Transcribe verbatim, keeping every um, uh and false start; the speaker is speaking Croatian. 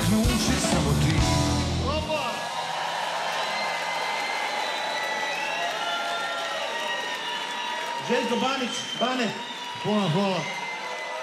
udahnuće samo ti. Željko Banić, Bane. Hvala, hvala.